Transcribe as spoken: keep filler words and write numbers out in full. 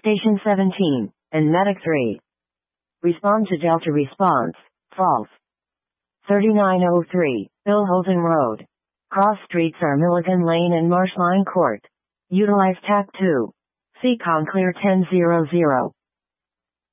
Station seventeen, and Medic three. Respond to Delta response, false. thirty-nine oh three, Bill Holden Road. Cross streets are Milligan Lane and Marshline Court. Utilize T A C two. C COM clear ten hundred.